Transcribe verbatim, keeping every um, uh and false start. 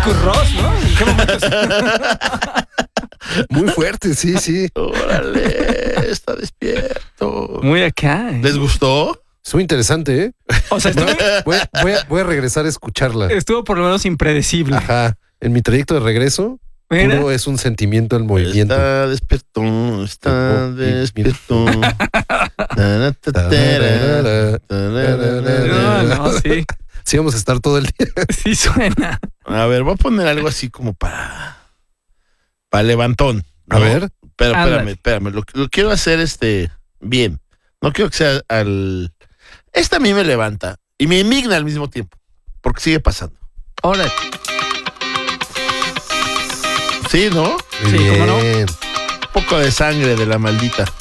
Marcus Ross, ¿no? ¿En qué momento? Muy fuerte, sí, sí. Órale, está despierto. Muy acá. ¿eh? ¿Les gustó? Estuvo interesante, ¿eh? O sea, estuvo, Voy, a- voy a, voy a regresar a escucharla. estuvo por lo menos impredecible. Ajá. En mi trayecto de regreso, Mira. puro es un sentimiento el movimiento. Está despierto, está despierto. Tararara, No, no, sí. Sí, vamos a estar todo el día. Sí suena. A ver, voy a poner algo así como para... Para levantón. A ¿no? ver. Pero espérame, Ándale. espérame. Lo, lo quiero hacer este bien. No quiero que sea al... Esta a mí me levanta y me indigna al mismo tiempo. Porque sigue pasando. Ahora, Sí, ¿no? Sí, ¿cómo no? Bien. Un poco de sangre de la maldita.